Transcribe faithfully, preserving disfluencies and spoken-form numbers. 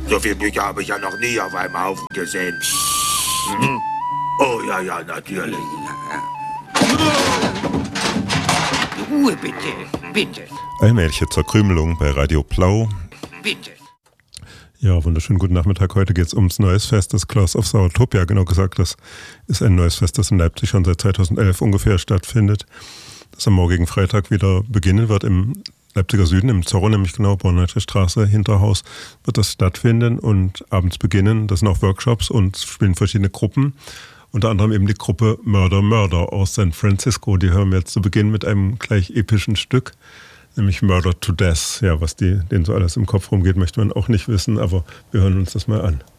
So viel Bücher habe ich ja noch nie auf einem Haufen gesehen. Mhm. Oh ja, ja, natürlich. Ruhe bitte, bitte. Allmähliche Zerkrümelung bei Radio Blau. Bitte. Ja, wunderschönen guten Nachmittag. Heute geht es ums Neues Fest des Claws of Sourtopia. Genau gesagt, das ist ein neues Fest, das in Leipzig schon seit zweitausendelf ungefähr stattfindet. Das am morgigen Freitag wieder beginnen wird im Leipziger Süden, im Zorro, nämlich genau, Borneutsche Straße, Hinterhaus, wird das stattfinden und abends beginnen. Das sind auch Workshops und spielen verschiedene Gruppen. Unter anderem eben die Gruppe Murder Murder aus San Francisco. Die hören wir jetzt zu Beginn mit einem gleich epischen Stück, nämlich Murder to Death. Ja, was die, denen so alles im Kopf rumgeht, möchte man auch nicht wissen, aber wir hören uns das mal an.